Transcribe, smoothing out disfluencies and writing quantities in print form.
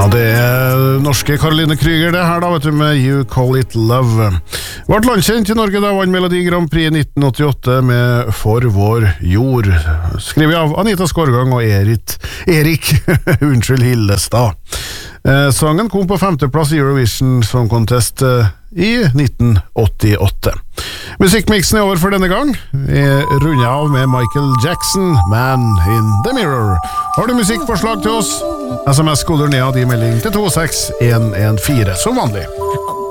Ja, det norske Caroline Krüger det her da, vet du, med You Call It Love. Vart landkjent i Norge da, vann Melodi Grand Prix 1988 med For Vår Jord, skrevet av Anita Skorgang og Erik unnskyld, Hillestad. Sangen kom på 5. plass i Eurovision Song Contest i 1988. Musikkmiksen over for denne gang. Vi runder av med Michael Jackson, Man in the Mirror. Har du musikkforslag til oss? SMS-koder ned av de melding til 26114 som vanlig.